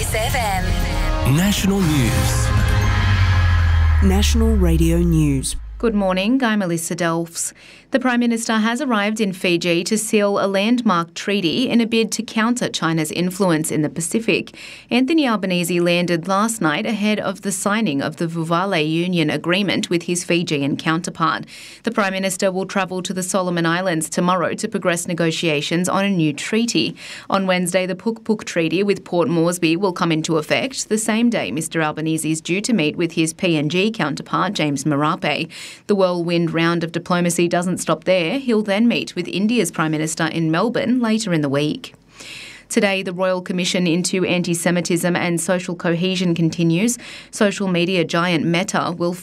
Kiss FM. National News. National Radio News. Good morning, I'm Melissa Delfs. The Prime Minister has arrived in Fiji to seal a landmark treaty in a bid to counter China's influence in the Pacific. Anthony Albanese landed last night ahead of the signing of the Vuvale Union Agreement with his Fijian counterpart. The Prime Minister will travel to the Solomon Islands tomorrow to progress negotiations on a new treaty. On Wednesday, the Puk Puk Treaty with Port Moresby will come into effect. The same day, Mr Albanese is due to meet with his PNG counterpart, James Marape. The whirlwind round of diplomacy doesn't stop there. He'll then meet with India's Prime Minister in Melbourne later in the week. Today, the Royal Commission into Anti-Semitism and Social Cohesion continues. Social media giant Meta will